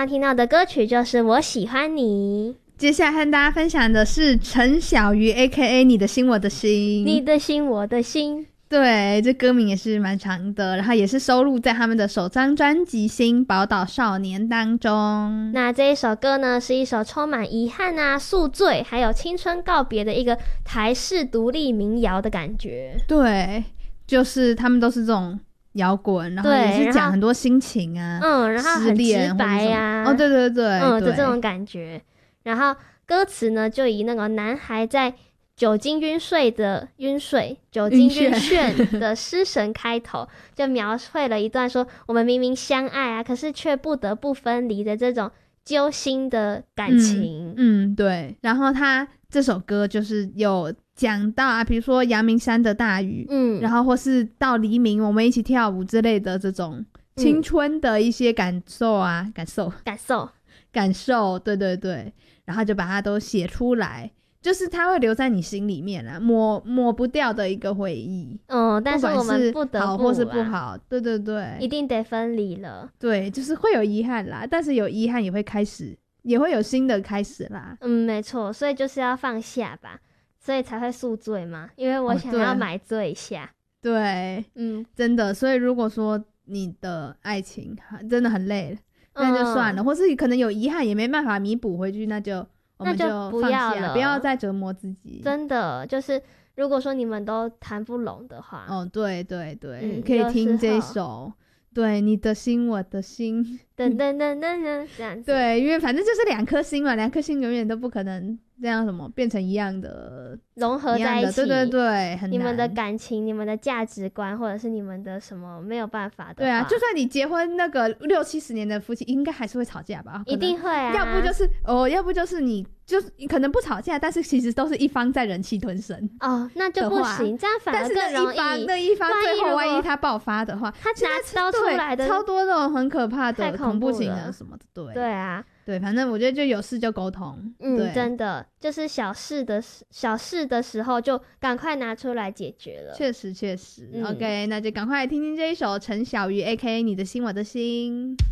刚听到的歌曲就是《我喜欢你》。 接下来和大家分享的是陈小鱼 AKA 你的心我的心。 你的心我的心。 对，这歌名也是蛮长的，然后也是收录在他们的首张专辑《新宝岛少年》当中。 那这一首歌呢，是一首充满遗憾啊、宿醉还有青春告别的一个台式独立民谣的感觉。 对，就是他们都是这种摇滚，然后也是讲很多心情啊， 然后很直白啊， 对对对， 的这种感觉。然后歌词呢，就以那个男孩在酒精酒精晕眩的失神开头，就描绘了一段说我们明明相爱啊，可是却不得不分离的这种揪心的感情。 对。然后他这首歌就是有讲到啊，比如说阳明山的大雨，然后或是到黎明我们一起跳舞之类的这种青春的一些感受啊，感受，对对对，然后就把它都写出来，就是它会留在你心里面啦，抹不掉的一个回忆。 但是我们不得不好或是不好，对对对， 一定得分离了。 对，就是会有遗憾啦，但是有遗憾也会有新的开始啦。 没错，所以就是要放下吧，所以才会宿醉嘛，因为我想要买醉一下。 对，真的，所以如果说你的爱情真的很累了，那就算了，或是可能有遗憾也没办法弥补回去，那就放下，不要再折磨自己。 真的，就是如果说你们都谈不拢的话， 对对对，可以听这一首。对，你的心我的心， 噔噔噔噔噔，这样子。 对，因为反正就是两颗心嘛，两颗心永远都不可能这样什么变成一样的， 融合在一起。 对对对，很难。 你们的感情、你们的价值观，或者是你们的什么没有办法的话， 对啊，就算你结婚那个60-70年的夫妻，应该还是会吵架吧？ 一定会啊。 要不就是你就是可能不吵架，但是其实都是一方在忍气吞声。 那就不行，这样反而更容易。 那一方最后万一他爆发的话， 他拿刀出来的超多那种很可怕的恐怖情人什么的。 对啊， 对，反正我觉得就有事就沟通。 真的就是小事的时候就赶快拿出来解决了。 确实。OK， 那就赶快来听听这一首陈小鱼 AKA 你的心我的心。